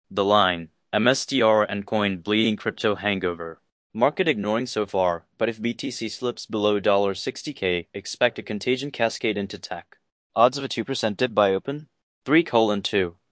The line, MSTR and coin bleeding crypto hangover. Market ignoring so far, but if BTC slips below $60K, expect a contagion cascade into tech. Odds of a 2% dip by open? 3:2.